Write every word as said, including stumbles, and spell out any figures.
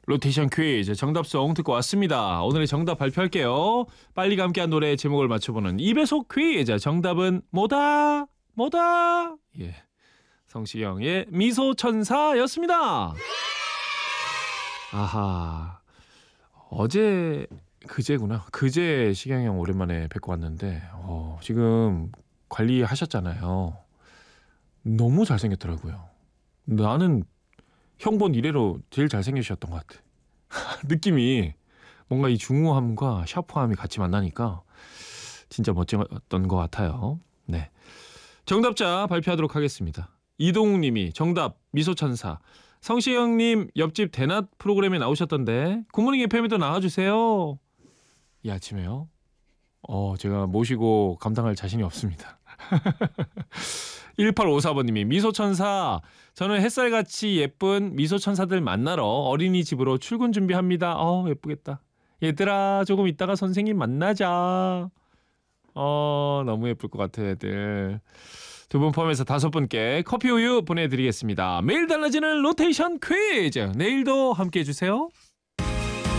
로테이션 퀴즈 정답송 듣고 왔습니다. 오늘의 정답 발표할게요. 빨리 감기한 노래 제목을 맞춰보는 이 배속 퀴즈. 정답은 뭐다? 뭐다? 예, 성시경의 미소천사였습니다. 아하, 어제 그제구나. 그제 시경이 형 오랜만에 뵙고 왔는데 어, 지금 관리하셨잖아요. 너무 잘생겼더라고요. 나는 형 본 이래로 제일 잘생기셨던 것 같아. 느낌이 뭔가 이 중후함과 샤프함이 같이 만나니까 진짜 멋졌던 것 같아요. 네, 정답자 발표하도록 하겠습니다. 이동욱 님이 정답 미소천사. 성시경님 옆집 대낮 프로그램에 나오셨던데 굿모닝 에프엠에도 나와주세요. 이 아침에요? 어, 제가 모시고 감당할 자신이 없습니다. 일팔오사 번님이 미소천사. 저는 햇살같이 예쁜 미소천사들 만나러 어린이집으로 출근 준비합니다. 어, 예쁘겠다. 얘들아 조금 이따가 선생님 만나자. 어, 너무 예쁠 것 같아 애들. 두 분 포함해서 다섯 분께 커피 우유 보내드리겠습니다. 매일 달라지는 로테이션 퀴즈. 내일도 함께해 주세요.